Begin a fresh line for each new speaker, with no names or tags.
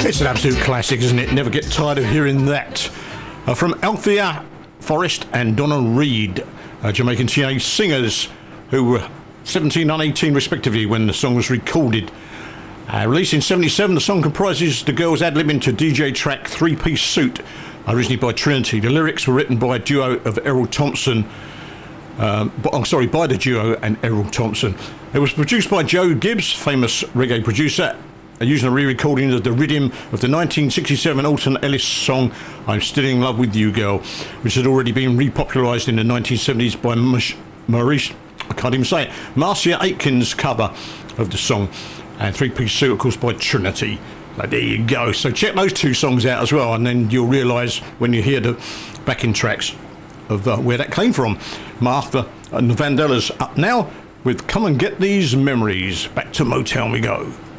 It's an absolute classic, isn't it? Never get tired of hearing that. From Althea Forrest and Donna Reed, Jamaican teenage singers who were 17 and 18 respectively when the song was recorded. Released in 77, the song comprises the girls ad-libbing to DJ track Three-Piece Suit, originally by Trinity. The lyrics were written by a duo of Errol Thompson. By the duo and Errol Thompson. It was produced by Joe Gibbs, famous reggae producer, using a re-recording of the rhythm of the 1967 Alton Ellis song I'm Still in Love with You Girl, which had already been repopularised in the 1970s by Marcia Aitken's cover of the song, and Three-Piece Suit, of course, by Trinity. But there you go. So check those two songs out as well, and then you'll realise when you hear the backing tracks of where that came from. Martha and the Vandellas up now with Come and Get These Memories. Back to Motown we go.